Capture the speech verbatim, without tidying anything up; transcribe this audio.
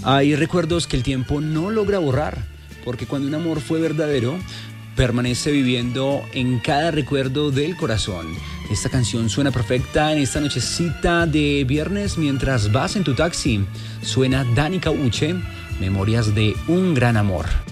Hay recuerdos que el tiempo no logra borrar, porque cuando un amor fue verdadero, permanece viviendo en cada recuerdo del corazón. Esta canción suena perfecta en esta nochecita de viernes mientras vas en tu taxi. Suena Dani Cauche, Memorias de un gran amor.